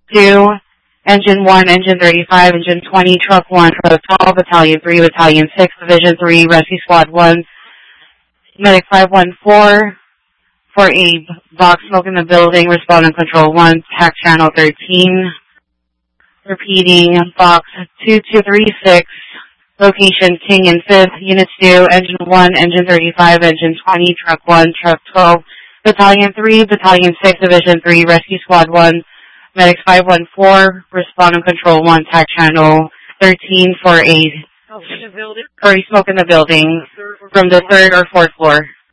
2, Engine 1, Engine 35, Engine 20, Truck 1, Truck 12, Battalion 3, Battalion 6, Division 3, Rescue Squad 1, Medic 514, for a box smoke in the building, respond and control 1, TAC channel 13. Repeating, box 2236, location King and 5th, units 2, Engine 1, Engine 35, Engine 20, Truck 1, Truck 12, Battalion 3, Battalion 6, Division 3, Rescue Squad 1, Medics 514, respond and control 1, TAC channel 13 for a smoke in the building from the 3rd or 4th floor.